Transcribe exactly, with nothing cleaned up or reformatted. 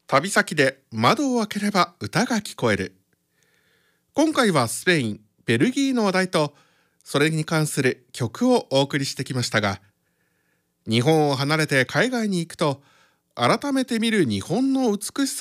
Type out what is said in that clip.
旅先で窓を開ければ歌が聞こえる。今回はスペイン、ベルギーの話題とそれに関する曲をお送りしてきましたが、日本を離れて海外に行くと改めて見る日本の美しさ